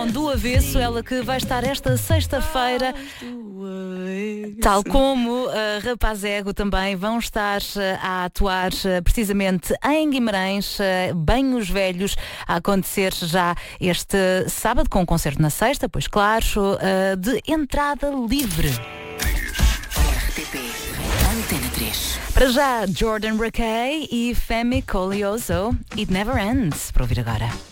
do Avesso, ela que vai estar esta sexta-feira, tal como Rapaz Ego também vão estar a atuar precisamente em Guimarães, bem os velhos, a acontecer já este sábado, com um concerto na sexta, pois claro, de entrada livre. RTP Antena 3. Para já, Jordan Rakei e Femi Colioso, It Never Ends, para ouvir agora.